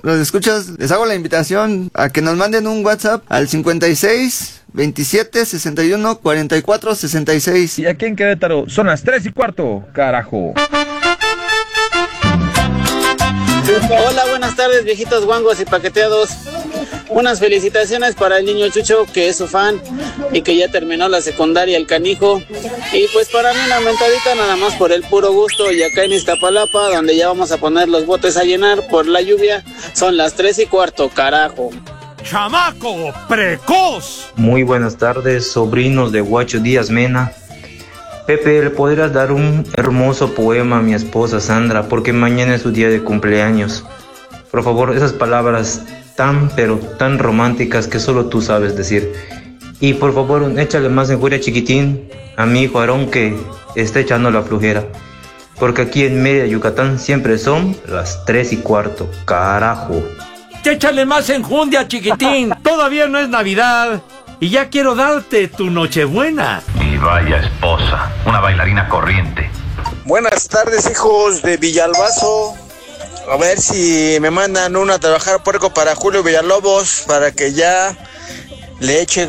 los escuchas, les hago la invitación a que nos manden un WhatsApp al 56 27 61 44 66. Y aquí en Querétaro son las 3:15, carajo. Hola, buenas tardes, viejitos guangos y paqueteados. Unas felicitaciones para el niño Chucho, que es su fan y que ya terminó la secundaria, el canijo. Y pues para mí una mentadita nada más por el puro gusto. Y acá en Iztapalapa, donde ya vamos a poner los botes a llenar por la lluvia, son las 3:15, carajo. ¡Chamaco precoz! Muy buenas tardes, sobrinos de Guacho Díaz Mena. Pepe, ¿le podrías dar un hermoso poema a mi esposa Sandra? Porque mañana es su día de cumpleaños. Por favor, esas palabras tan, pero tan románticas que solo tú sabes decir. Y por favor, échale más enjundia, chiquitín, a mi hijo Aarón, que está echando la flujera. Porque aquí en Mérida, Yucatán, siempre son las 3:15, carajo. Échale más enjundia, chiquitín. Todavía no es Navidad y ya quiero darte tu Nochebuena. Y vaya esposa, una bailarina corriente. Buenas tardes, hijos de Villalbazo. A ver si me mandan uno a trabajar puerco para Julio Villalobos, para que ya le eche